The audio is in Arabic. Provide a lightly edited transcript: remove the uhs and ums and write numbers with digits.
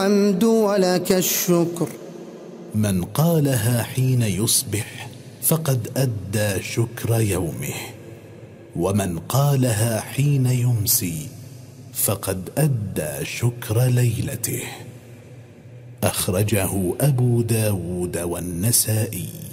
الحمد ولك الشكر. من قالها حين يصبح فقد أدى شكر يومه، ومن قالها حين يمسي فقد أدى شكر ليلته. أخرجه أبو داود والنسائي.